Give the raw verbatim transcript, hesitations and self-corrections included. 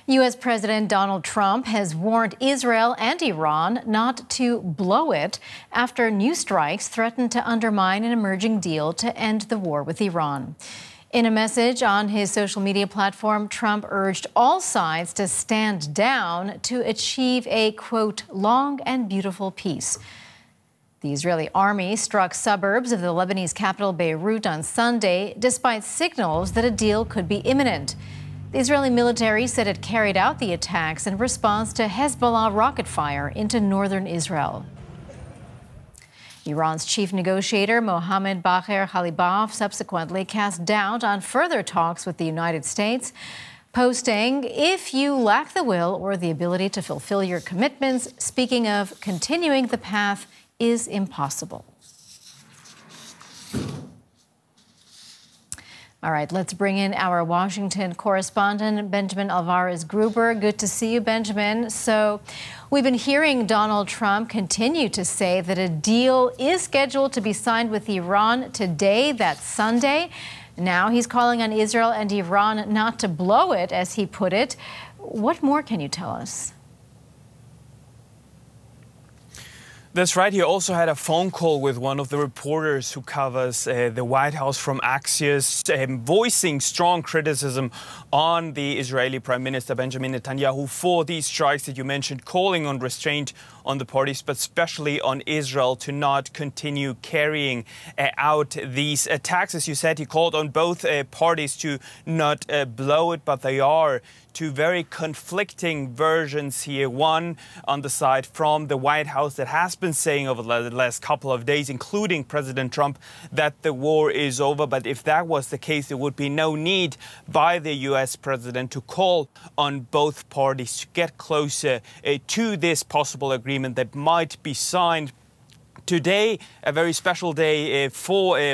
U S. President Donald Trump has warned Israel and Iran not to blow it after new strikes threaten to undermine an emerging deal to end the war with Iran. In a message on his social media platform, Trump urged all sides to stand down to achieve a, quote, long and beautiful peace. The Israeli army struck suburbs of the Lebanese capital Beirut on Sunday, despite signals that a deal could be imminent. The Israeli military said it carried out the attacks in response to Hezbollah rocket fire into northern Israel. Iran's chief negotiator, Mohammad Bagher Khalibaf, subsequently cast doubt on further talks with the United States, posting, "If you lack the will or the ability to fulfill your commitments, speaking of continuing the path is impossible." All right, let's bring in our Washington correspondent, Benjamin Alvarez-Gruber. Good to see you, Benjamin. So we've been hearing Donald Trump continue to say that a deal is scheduled to be signed with Iran today, that's Sunday. Now he's calling on Israel and Iran not to blow it, as he put it. What more can you tell us? That's right. He also had a phone call with one of the reporters who covers uh, the White House from Axios, um, voicing strong criticism on the Israeli Prime Minister Benjamin Netanyahu for these strikes that you mentioned, calling on restraint on the parties, but especially on Israel to not continue carrying uh, out these attacks. As you said, he called on both uh, parties to not uh, blow it, but they are two very conflicting versions here. One on the side from the White House that has been saying over the last couple of days, including President Trump, that the war is over. But if that was the case, there would be no need by the U S president to call on both parties to get closer uh, to this possible agreement that might be signed. Today, a very special day uh, for uh,